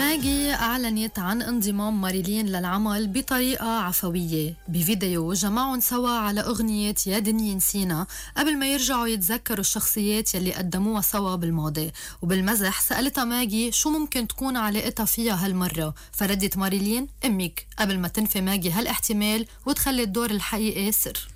ماجي أعلنت عن انضمام ماريلين للعمل بطريقة عفوية بفيديو جمعهم سوا على أغنية يا دنيا نسينا قبل ما يرجعوا يتذكروا الشخصيات يلي قدموها سوا بالماضي. وبالمزح سألتها ماجي شو ممكن تكون علاقتها فيها هالمرة، فردت ماريلين أمك قبل ما تنفي ماجي هالاحتمال وتخلي الدور الحقيقي سر.